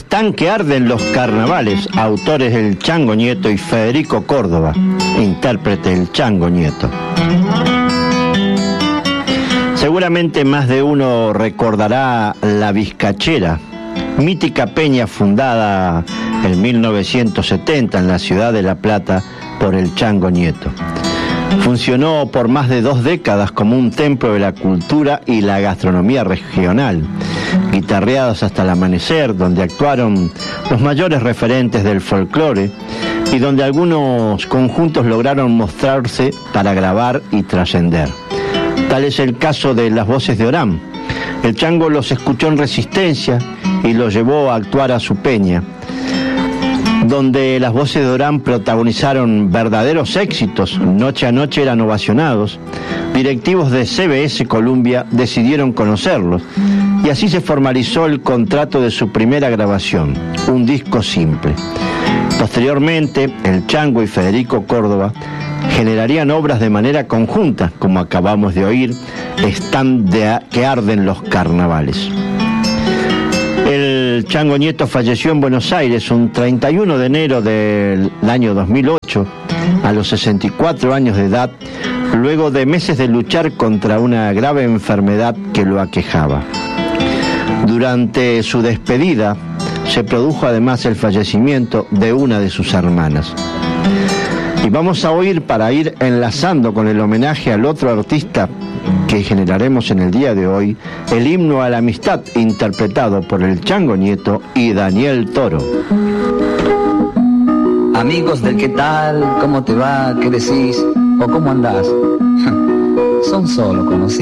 Están que arden los carnavales, autores El Chango Nieto y Federico Córdoba, intérprete El Chango Nieto. Seguramente más de uno recordará La Vizcachera, mítica peña fundada en 1970 en la ciudad de La Plata por El Chango Nieto. Funcionó por más de 2 décadas como un templo de la cultura y la gastronomía regional, guitarreados hasta el amanecer, donde actuaron los mayores referentes del folclore y donde algunos conjuntos lograron mostrarse para grabar y trascender. Tal es el caso de Las Voces de Orán. El Chango los escuchó en Resistencia y los llevó a actuar a su peña, donde Las Voces de Orán protagonizaron verdaderos éxitos. Noche a noche eran ovacionados. Directivos de CBS Columbia decidieron conocerlos y así se formalizó el contrato de su primera grabación, un disco simple. Posteriormente, El Chango y Federico Córdoba generarían obras de manera conjunta, como acabamos de oír, Están que arden los carnavales. El Chango Nieto falleció en Buenos Aires un 31 de enero del año 2008, a los 64 años de edad, luego de meses de luchar contra una grave enfermedad que lo aquejaba. Durante su despedida se produjo además el fallecimiento de una de sus hermanas. Y vamos a oír, para ir enlazando con el homenaje al otro artista que generaremos en el día de hoy, el himno a la amistad interpretado por El Chango Nieto y Daniel Toro. Amigos del ¿qué tal? ¿Cómo te va? ¿Qué decís? ¿O cómo andás? Son solo conocidos.